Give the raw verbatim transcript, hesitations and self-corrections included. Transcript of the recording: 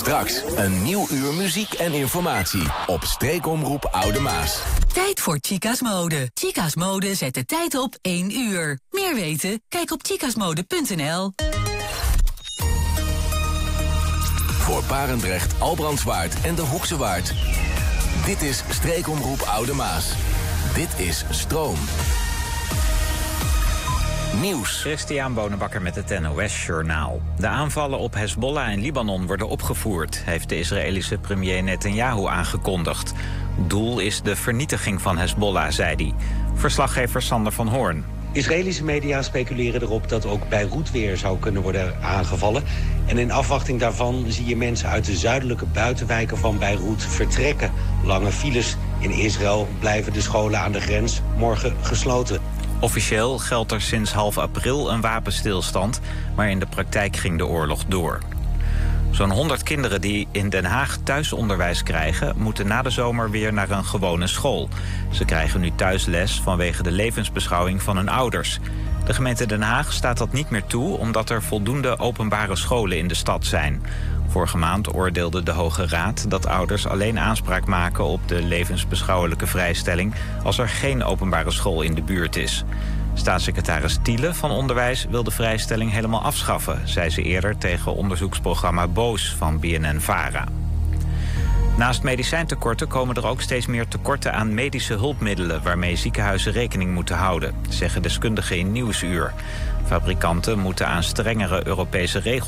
Straks een nieuw uur muziek en informatie op Streekomroep Oude Maas. Tijd voor Chica's Mode. Chica's Mode zet de tijd op één uur. Meer weten? Kijk op chicasmode punt n l. Voor Barendrecht, Albrandswaard en de Hoekse Waard. Dit is Streekomroep Oude Maas. Dit is Stroom. Nieuws. Christian Bonenbakker met het N O S-journaal. De aanvallen op Hezbollah en Libanon worden opgevoerd, heeft de Israëlische premier Netanyahu aangekondigd. Doel is de vernietiging van Hezbollah, zei hij. Verslaggever Sander van Hoorn. Israëlische media speculeren erop dat ook Beirut weer zou kunnen worden aangevallen. En in afwachting daarvan zie je mensen uit de zuidelijke buitenwijken van Beirut vertrekken. Lange files in Israël blijven de scholen aan de grens morgen gesloten. Officieel geldt er sinds half april een wapenstilstand, maar in de praktijk ging de oorlog door. Zo'n honderd kinderen die in Den Haag thuisonderwijs krijgen, moeten na de zomer weer naar een gewone school. Ze krijgen nu thuisles vanwege de levensbeschouwing van hun ouders. De gemeente Den Haag staat dat niet meer toe, omdat er voldoende openbare scholen in de stad zijn. Vorige maand oordeelde de Hoge Raad dat ouders alleen aanspraak maken op de levensbeschouwelijke vrijstelling als er geen openbare school in de buurt is. Staatssecretaris Thiele van Onderwijs wil de vrijstelling helemaal afschaffen, zei ze eerder tegen onderzoeksprogramma Boos van B N N-Vara. Naast medicijntekorten komen er ook steeds meer tekorten aan medische hulpmiddelen waarmee ziekenhuizen rekening moeten houden, zeggen deskundigen in Nieuwsuur. Fabrikanten moeten aan strengere Europese regels